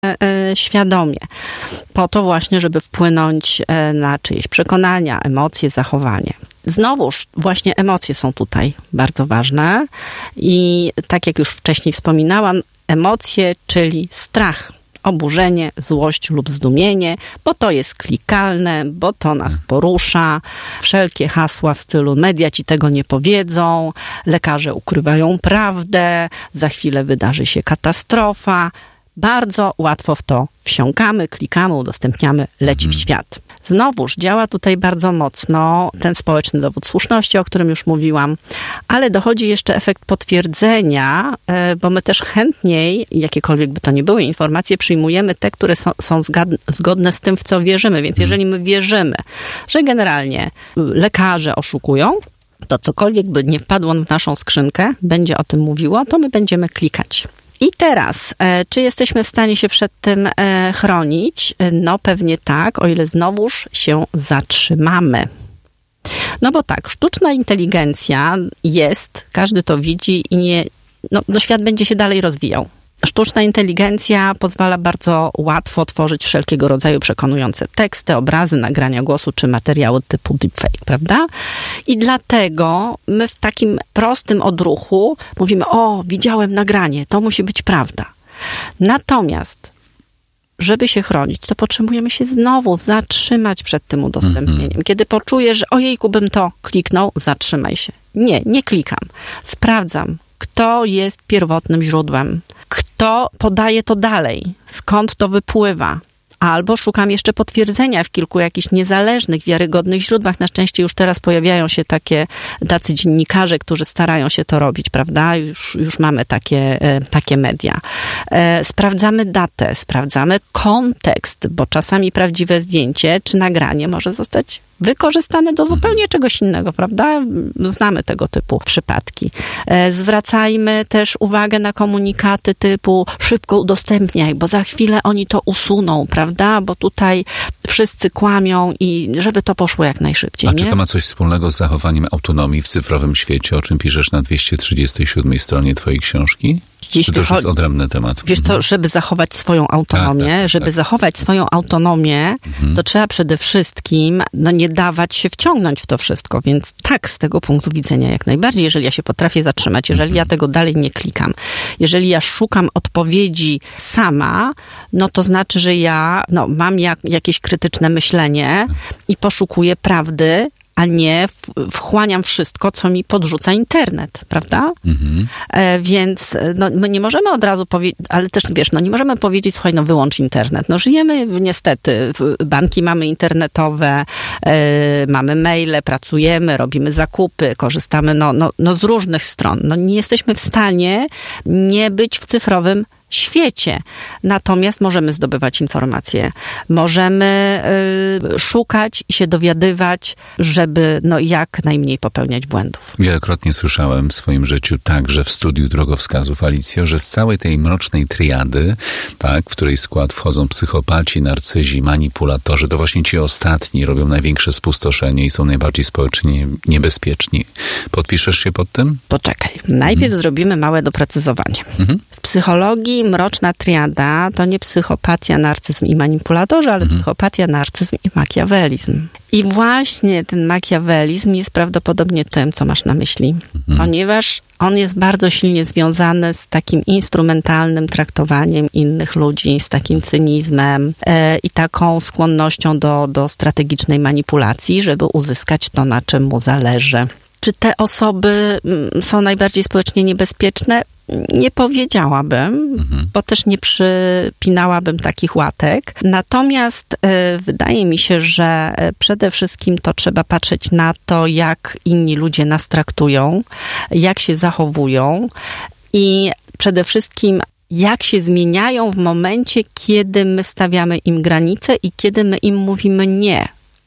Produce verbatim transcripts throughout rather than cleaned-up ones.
e, świadomie. Po to właśnie, żeby wpłynąć e, na czyjeś przekonania, emocje, zachowanie. Znowuż właśnie emocje są tutaj bardzo ważne i tak jak już wcześniej wspominałam, emocje, czyli strach, oburzenie, złość lub zdumienie, bo to jest klikalne, bo to nas porusza. Wszelkie hasła w stylu media ci tego nie powiedzą, lekarze ukrywają prawdę, za chwilę wydarzy się katastrofa. Bardzo łatwo w to wsiąkamy, klikamy, udostępniamy, leci w świat. Znowuż działa tutaj bardzo mocno ten społeczny dowód słuszności, o którym już mówiłam, ale dochodzi jeszcze efekt potwierdzenia, bo my też chętniej, jakiekolwiek by to nie były informacje, przyjmujemy te, które są, są zgodne z tym, w co wierzymy. Więc jeżeli my wierzymy, że generalnie lekarze oszukują, to cokolwiek by nie wpadło w naszą skrzynkę, będzie o tym mówiło, to my będziemy klikać. I teraz, czy jesteśmy w stanie się przed tym chronić? No pewnie tak, o ile znowuż się zatrzymamy. No bo tak, sztuczna inteligencja jest, każdy to widzi i nie, no, no świat będzie się dalej rozwijał. Sztuczna inteligencja pozwala bardzo łatwo tworzyć wszelkiego rodzaju przekonujące teksty, obrazy, nagrania głosu czy materiały typu deepfake, prawda? I dlatego my w takim prostym odruchu mówimy, o, widziałem nagranie, to musi być prawda. Natomiast, żeby się chronić, to potrzebujemy się znowu zatrzymać przed tym udostępnieniem. Mm-hmm. Kiedy poczujesz, że ojejku, bym to kliknął, zatrzymaj się. Nie, nie klikam. Sprawdzam, kto jest pierwotnym źródłem, kto podaje to dalej, skąd to wypływa. Albo szukam jeszcze potwierdzenia w kilku jakichś niezależnych, wiarygodnych źródłach. Na szczęście już teraz pojawiają się takie, tacy dziennikarze, którzy starają się to robić, prawda? Już, już mamy takie, takie media. Sprawdzamy datę, sprawdzamy kontekst, bo czasami prawdziwe zdjęcie czy nagranie może zostać wykorzystane do zupełnie czegoś innego, prawda? Znamy tego typu przypadki. Zwracajmy też uwagę na komunikaty typu szybko udostępniaj, bo za chwilę oni to usuną, prawda? Bo tutaj wszyscy kłamią i żeby to poszło jak najszybciej. A nie? czy to ma coś wspólnego z zachowaniem autonomii w cyfrowym świecie, o czym piszesz na dwieście trzydziestej siódmej stronie twojej książki? Jeśli Czy to już jest odrębny temat? Wiesz co, żeby zachować swoją autonomię, tak, tak, żeby tak. zachować swoją autonomię, mhm. to trzeba przede wszystkim no, nie dawać się wciągnąć w to wszystko, więc tak, z tego punktu widzenia jak najbardziej, jeżeli ja się potrafię zatrzymać, jeżeli mhm. ja tego dalej nie klikam, jeżeli ja szukam odpowiedzi sama, no to znaczy, że ja no, mam jak, jakieś krytyczne myślenie i poszukuję prawdy, a nie wchłaniam wszystko, co mi podrzuca internet, prawda? Mhm. E, więc no, my nie możemy od razu powiedzieć, ale też wiesz, no nie możemy powiedzieć, słuchaj, no wyłącz internet. No żyjemy niestety, banki mamy internetowe, e, mamy maile, pracujemy, robimy zakupy, korzystamy no, no, no z różnych stron. No nie jesteśmy w stanie nie być w cyfrowym świecie. Natomiast możemy zdobywać informacje, możemy y, szukać i się dowiadywać, żeby no, jak najmniej popełniać błędów. Wielokrotnie słyszałem w swoim życiu, także w studiu drogowskazów, Alicjo, że z całej tej mrocznej triady, tak, w której skład wchodzą psychopaci, narcyzi, manipulatorzy, to właśnie ci ostatni robią największe spustoszenie i są najbardziej społecznie niebezpieczni. Podpiszesz się pod tym? Poczekaj. Najpierw mhm. zrobimy małe doprecyzowanie. Mhm. W psychologii mroczna triada to nie psychopatia, narcyzm i manipulatorzy, ale mhm. psychopatia, narcyzm i makiawelizm. I właśnie ten makiawelizm jest prawdopodobnie tym, co masz na myśli. Mhm. Ponieważ on jest bardzo silnie związany z takim instrumentalnym traktowaniem innych ludzi, z takim cynizmem e, i taką skłonnością do, do strategicznej manipulacji, żeby uzyskać to, na czym mu zależy. Czy te osoby są najbardziej społecznie niebezpieczne? Nie powiedziałabym, mhm. bo też nie przypinałabym takich łatek. Natomiast y, wydaje mi się, że przede wszystkim to trzeba patrzeć na to, jak inni ludzie nas traktują, jak się zachowują i przede wszystkim jak się zmieniają w momencie, kiedy my stawiamy im granice i kiedy my im mówimy nie.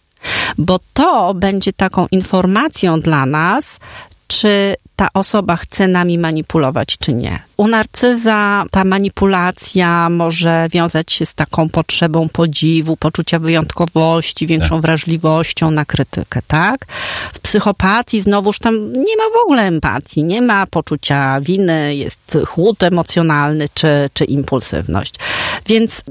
Bo to będzie taką informacją dla nas, czy ta osoba chce nami manipulować, czy nie. U narcyza ta manipulacja może wiązać się z taką potrzebą podziwu, poczucia wyjątkowości, większą tak. wrażliwością na krytykę, tak? W psychopatii znowuż tam nie ma w ogóle empatii, nie ma poczucia winy, jest chłód emocjonalny czy, czy impulsywność. Więc